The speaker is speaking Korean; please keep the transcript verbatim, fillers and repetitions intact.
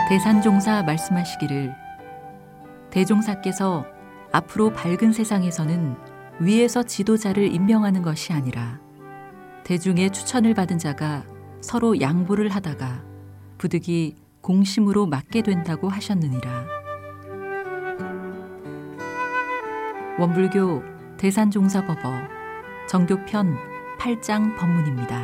대산종사 말씀하시기를 대종사께서 앞으로 밝은 세상에서는 위에서 지도자를 임명하는 것이 아니라 대중의 추천을 받은 자가 서로 양보를 하다가 부득이 공심으로 맡게 된다고 하셨느니라. 원불교 대산종사법어 정교편 팔 장 법문입니다.